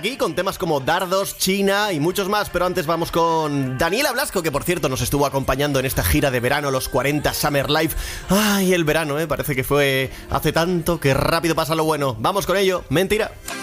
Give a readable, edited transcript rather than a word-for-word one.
Aquí con temas como Dardos, China y muchos más, pero antes vamos con Daniela Blasco, que por cierto nos estuvo acompañando en esta gira de verano, los 40 Summer Live. Ay, el verano, parece que fue hace tanto, que rápido pasa lo bueno. Vamos con ello, mentira.